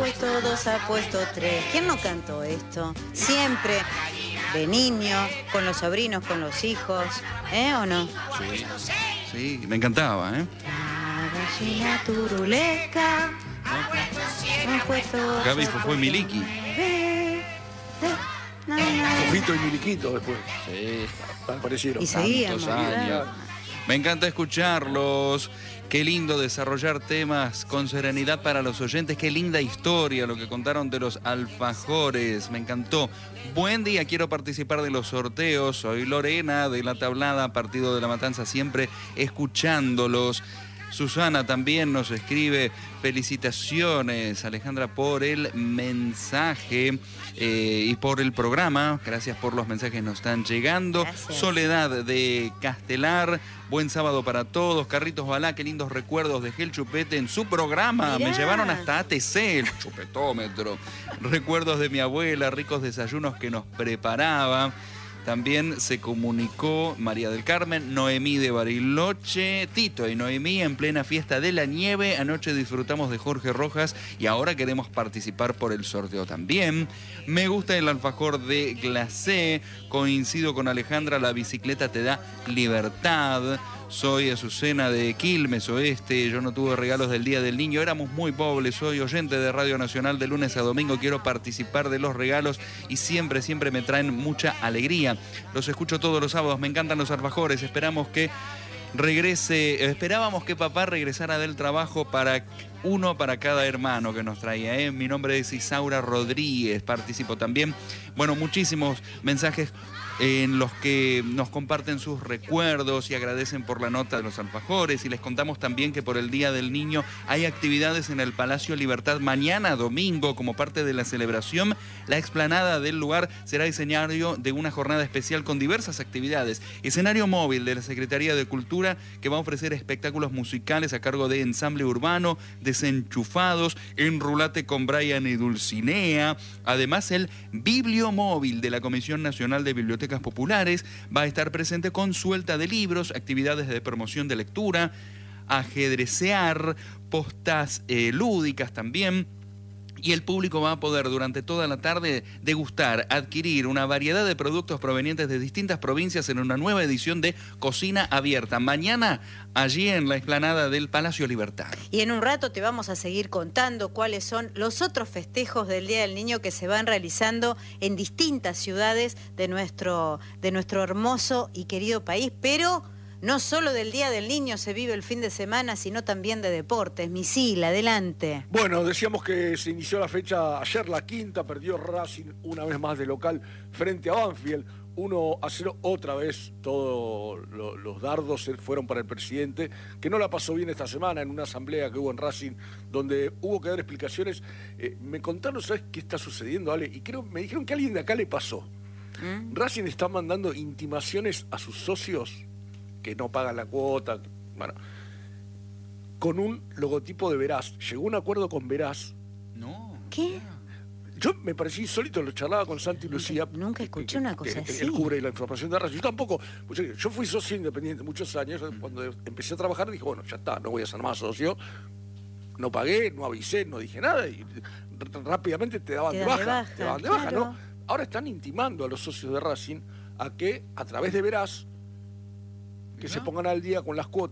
puesto 2, ha puesto 3. ¿Quién no cantó esto? Siempre, de niño, con los sobrinos, con los hijos, ¿o no? Sí, sí, me encantaba, ¿eh? La gallina turuleca, ha puesto... Gaby fue Miliki. Fufito y Miliquito después. Sí. Aparecieron. Y seguíamos, Tantos años. ¿verdad? Me encanta escucharlos. Qué lindo desarrollar temas con serenidad para los oyentes. Qué linda historia lo que contaron de los alfajores. Me encantó. Buen día, quiero participar de los sorteos. Soy Lorena de La Tablada, Partido de la Matanza, siempre escuchándolos. Susana también nos escribe felicitaciones, Alejandra, por el mensaje y por el programa. Gracias por los mensajes, nos están llegando. Gracias. Soledad de Castelar, buen sábado para todos. Carritos Balá, qué lindos recuerdos, dejé el chupete en su programa. Mirá. Me llevaron hasta ATC, el chupetómetro. Recuerdos de mi abuela, ricos desayunos que nos preparaba. También se comunicó María del Carmen, Noemí de Bariloche, Tito y Noemí en plena fiesta de la nieve. Anoche disfrutamos de Jorge Rojas y ahora queremos participar por el sorteo también. Me gusta el alfajor de glacé. Coincido con Alejandra, la bicicleta te da libertad. Soy Azucena de Quilmes Oeste, yo no tuve regalos del Día del Niño, éramos muy pobres, soy oyente de Radio Nacional de lunes a domingo, quiero participar de los regalos y siempre me traen mucha alegría. Los escucho todos los sábados, me encantan los alfajores, esperábamos que papá regresara del trabajo para uno para cada hermano que nos traía, ¿eh? Mi nombre es Isaura Rodríguez, participo también. Bueno, muchísimos mensajes en los que nos comparten sus recuerdos y agradecen por la nota de los alfajores, y les contamos también que por el Día del Niño hay actividades en el Palacio Libertad mañana domingo como parte de la celebración. La explanada del lugar será escenario de una jornada especial con diversas actividades. Escenario móvil de la Secretaría de Cultura que va a ofrecer espectáculos musicales a cargo de Ensamble Urbano, Desenchufados, Enrulate con Brian y Dulcinea. Además, el Bibliomóvil de la Comisión Nacional de Bibliotecas Populares va a estar presente con suelta de libros, actividades de promoción de lectura, ajedrecear, postas lúdicas también. Y el público va a poder durante toda la tarde degustar, adquirir una variedad de productos provenientes de distintas provincias en una nueva edición de Cocina Abierta. Mañana, allí en la explanada del Palacio Libertad. Y en un rato te vamos a seguir contando cuáles son los otros festejos del Día del Niño que se van realizando en distintas ciudades de nuestro hermoso y querido país, pero no solo del Día del Niño se vive el fin de semana, sino también de deportes. Misil, adelante. Bueno, decíamos que se inició la fecha ayer, la quinta, perdió Racing una vez más de local frente a Banfield. 1-0 otra vez, todos los dardos se fueron para el presidente, que no la pasó bien esta semana en una asamblea que hubo en Racing, donde hubo que dar explicaciones. Me contaron, ¿sabes qué está sucediendo, Ale? Y me dijeron que a alguien de acá le pasó. Racing está mandando intimaciones a sus socios que no pagan la cuota, bueno, con un logotipo de Veraz. Llegó a un acuerdo con Veraz. No. ¿Qué? Yo me parecí insólito, lo charlaba con Santi Lucía. Nunca escuché una cosa así. Él cubre la información de Racing. Yo tampoco. Pues, yo fui socio independiente muchos años. Cuando empecé a trabajar dije, bueno, ya está, no voy a ser más socio. No pagué, no avisé, no dije nada. Y rápidamente te daban de baja. Te daban de baja, ¿no? Ahora están intimando a los socios de Racing a que, a través de Veraz, que se pongan al día con las cuotas.